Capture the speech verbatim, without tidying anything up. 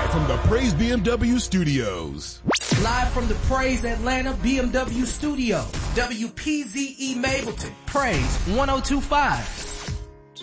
Live from the Praise B M W studios. Live from the Praise Atlanta B M W studio. W P Z E Mableton. Praise one oh two point five.